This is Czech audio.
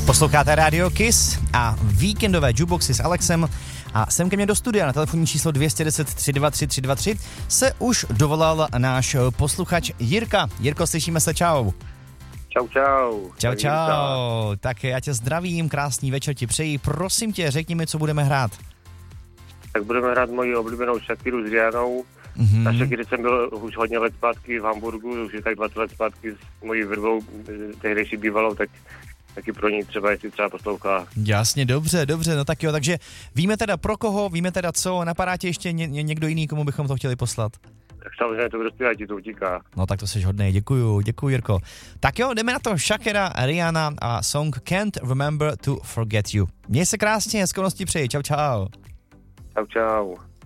Posloucháte Radio Kiss a víkendové jukeboxy s Alexem a sem ke mně do studia na telefonní číslo 210 323 323 se už dovolal náš posluchač Jirka. Jirko, slyšíme se, čau. Čau. Tak já tě zdravím, krásný večer ti přeji. Prosím tě, řekni mi, co budeme hrát. Tak budeme hrát moji oblíbenou Shakiru s Rihannou. Na Shakiry jsem byl už hodně let zpátky v Hamburgu, už je tak 20 let zpátky s mojí vrvou tehdejší bývalou, tak taky pro ní třeba, jestli třeba poslouchá. Jasně, dobře, no tak jo, takže víme teda pro koho, víme teda co, napadá tě ještě někdo jiný, komu bychom to chtěli poslat? Tak samozřejmě to prostě ti to utíká. No tak to jsi hodnej, děkuju Jirko. Tak jo, jdeme na to, Shakira, Rihanna a song Can't Remember to Forget You. Měj se krásně, hezkou noc ti přeji, čau. Čau.